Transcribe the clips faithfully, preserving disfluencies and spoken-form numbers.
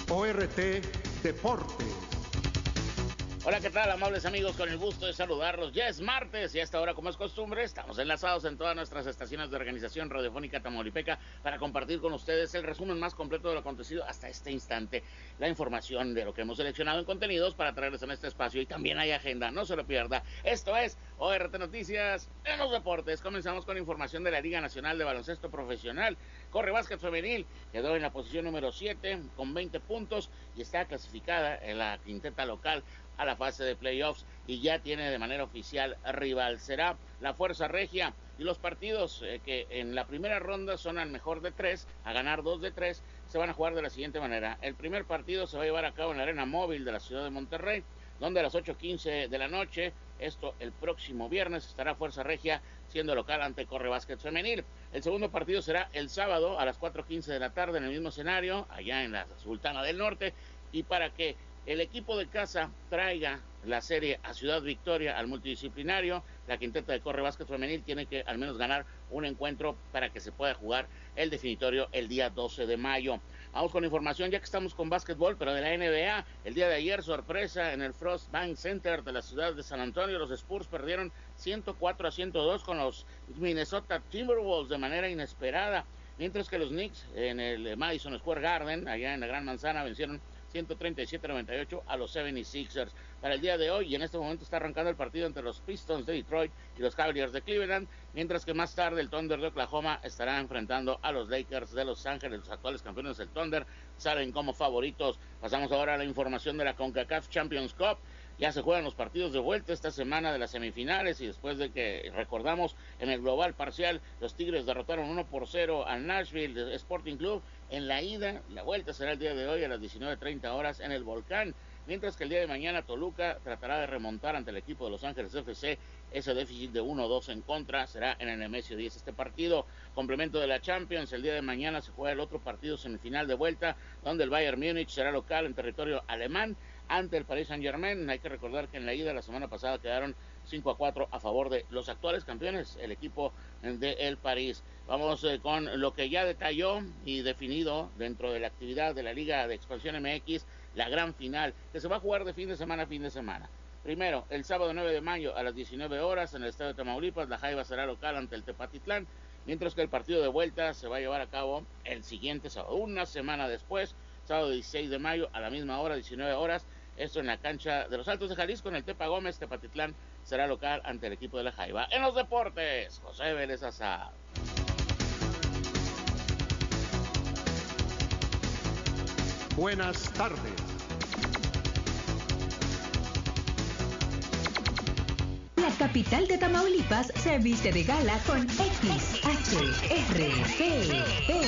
O R T Deportes. Hola, ¿qué tal, amables amigos? Con el gusto de saludarlos. Ya es martes y a esta hora, como es costumbre, estamos enlazados en todas nuestras estaciones de organización radiofónica tamaulipeca para compartir con ustedes el resumen más completo de lo acontecido hasta este instante, la información de lo que hemos seleccionado en contenidos para traerles en este espacio, y también hay agenda, no se lo pierda. Esto es O R T Noticias en los deportes. Comenzamos con información de la Liga Nacional de Baloncesto Profesional. Corre Básquet Femenil quedó en la posición número siete con veinte puntos y está clasificada en la quinteta local a la fase de playoffs y ya tiene de manera oficial rival. Será la Fuerza Regia, y los partidos eh, que en la primera ronda son al mejor de tres, a ganar dos de tres, se van a jugar de la siguiente manera. El primer partido se va a llevar a cabo en la Arena Móvil de la ciudad de Monterrey, donde a las ocho quince de la noche, esto el próximo viernes, estará Fuerza Regia siendo local ante Corre Básquet Femenil. El segundo partido será el sábado a las cuatro quince de la tarde en el mismo escenario, allá en la Sultana del Norte, y para que el equipo de casa traiga la serie a Ciudad Victoria al multidisciplinario, la quinteta de Corre Básquet Femenil tiene que al menos ganar un encuentro para que se pueda jugar el definitorio el día doce de mayo. Vamos con información, ya que estamos con básquetbol, pero de la N B A. El día de ayer, sorpresa, en el Frost Bank Center de la ciudad de San Antonio, los Spurs perdieron ciento cuatro a ciento dos con los Minnesota Timberwolves de manera inesperada, mientras que los Knicks en el Madison Square Garden, allá en la Gran Manzana, vencieron ciento treinta y siete a noventa y ocho a los setenta y seis ers. Para el día de hoy, y en este momento está arrancando el partido entre los Pistons de Detroit y los Cavaliers de Cleveland, mientras que más tarde el Thunder de Oklahoma estará enfrentando a los Lakers de Los Ángeles. Los actuales campeones del Thunder salen como favoritos. Pasamos ahora a la información de la CONCACAF Champions Cup. Ya se juegan los partidos de vuelta esta semana de las semifinales, y después de que, recordamos, en el global parcial los Tigres derrotaron uno por cero al Nashville Sporting Club, en la ida, la vuelta será el día de hoy a las diecinueve treinta horas en el Volcán, mientras que el día de mañana Toluca tratará de remontar ante el equipo de Los Ángeles F C ese déficit de uno dos en contra. Será en el Nemesio diez este partido. Complemento de la Champions, el día de mañana se juega el otro partido semifinal de vuelta, donde el Bayern Múnich será local en territorio alemán ante el Paris Saint-Germain. Hay que recordar que en la ida la semana pasada quedaron cinco a cuatro a favor de los actuales campeones, el equipo de el París. Vamos eh, con lo que ya detalló y definido dentro de la actividad de la Liga de Expansión M X, la gran final, que se va a jugar de fin de semana a fin de semana. Primero, el sábado nueve de mayo a las diecinueve horas en el Estadio de Tamaulipas, la Jaiba será local ante el Tepatitlán, mientras que el partido de vuelta se va a llevar a cabo el siguiente sábado, una semana después, sábado dieciséis de mayo a la misma hora, diecinueve horas, esto en la cancha de los Altos de Jalisco, en el Tepa Gómez. Tepatitlán será local ante el equipo de la Jaiba. En los deportes, José Vélez Azar. Buenas tardes. La capital de Tamaulipas se viste de gala con X H R P P.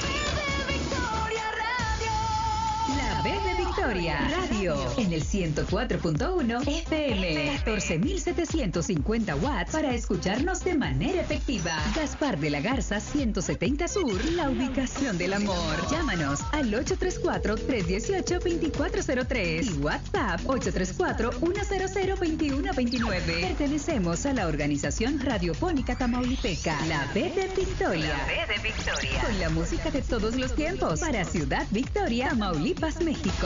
La B de Victoria Radio en el ciento cuatro punto uno F M, catorce mil setecientos cincuenta watts para escucharnos de manera efectiva. Gaspar de la Garza ciento setenta Sur, la ubicación del amor. Llámanos al ocho tres cuatro, tres uno ocho, dos cuatro cero tres y WhatsApp ocho tres cuatro, uno cero cero, dos uno dos nueve. Pertenecemos a la organización radiofónica tamaulipeca, la B de Victoria. La B de Victoria. Con la música de todos los tiempos para Ciudad Victoria, Tamaulipas, México.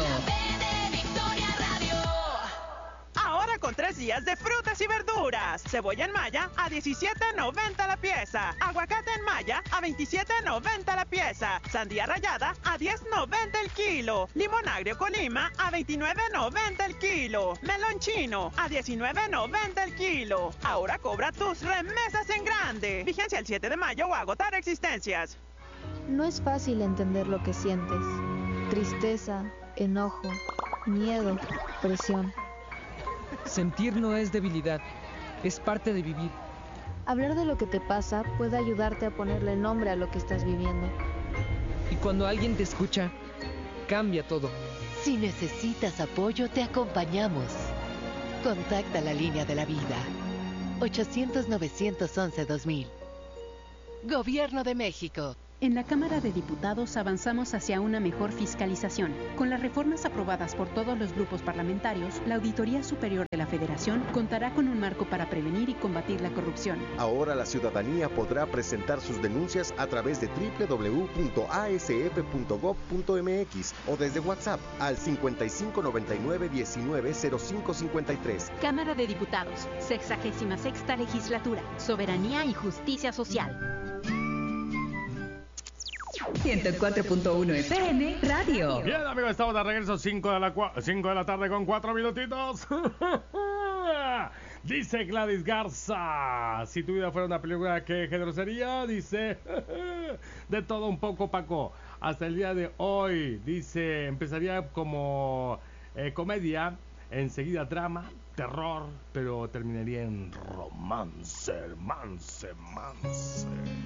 Ahora con tres días de frutas y verduras. Cebolla en malla a diecisiete noventa la pieza. Aguacate en malla a veintisiete noventa la pieza. Sandía rallada a diez noventa el kilo. Limón agrio con lima a veintinueve noventa el kilo. Melón chino a diecinueve noventa el kilo. Ahora cobra tus remesas en grande. Vigencia el siete de mayo o agotar existencias. No es fácil entender lo que sientes. Tristeza, enojo, miedo, presión. Sentir no es debilidad, es parte de vivir. Hablar de lo que te pasa puede ayudarte a ponerle nombre a lo que estás viviendo. Y cuando alguien te escucha, cambia todo. Si necesitas apoyo, te acompañamos. Contacta la línea de la vida. ochocientos, novecientos once, dos mil. Gobierno de México. En la Cámara de Diputados avanzamos hacia una mejor fiscalización. Con las reformas aprobadas por todos los grupos parlamentarios, la Auditoría Superior de la Federación contará con un marco para prevenir y combatir la corrupción. Ahora la ciudadanía podrá presentar sus denuncias a través de doble u doble u doble u punto a s f punto gob punto m x o desde WhatsApp al cincuenta y cinco noventa y nueve diecinueve cero cinco cincuenta y tres. Cámara de Diputados, sexagésima sexta Legislatura, Soberanía y Justicia Social. ciento cuatro punto uno F M Radio. Bien, amigos, estamos de regreso, cinco de la, cinco de la tarde con cuatro minutitos. Dice Gladys Garza, si tu vida fuera una película, ¿qué género sería? Dice, de todo un poco, Paco. Hasta el día de hoy, dice, empezaría como eh, comedia, enseguida drama, terror, pero terminaría en romance, romance, romance.